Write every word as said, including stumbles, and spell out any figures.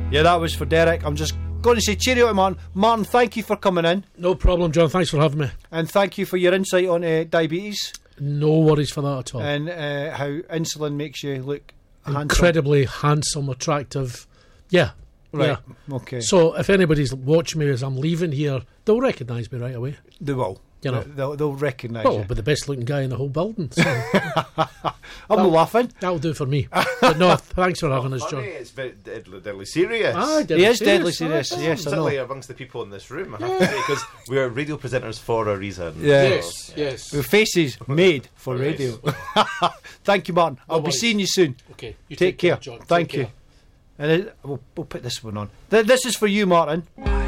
Yeah, that was for Derek. I'm just going to say cheerio to Martin. Martin, thank you for coming in. No problem, John. Thanks for having me. And thank you for your insight on uh, diabetes. No worries for that at all. And uh, how insulin makes you look incredibly handsome, handsome attractive. Yeah. Right. Yeah. Okay. So if anybody's watching me as I'm leaving here, they'll recognise me right away. They will. You know, they'll, they'll recognise well, you. I'll be the best looking guy in the whole building. So I'm not laughing. That'll do for me. But no, thanks for having us, John. It's very deadly, deadly serious. Ah, deadly he is serious. deadly serious. Ah, yes, I know. Particularly amongst the people in this room, I have to say, because we're radio presenters for a reason. Yeah. Yes, yes. With faces made for Yes. radio. Thank you, Martin. I'll No be worries. seeing you soon. Okay, you Take, care. John. Thank Take you. care. And it, we'll, we'll put this one on. Th- this is for you, Martin.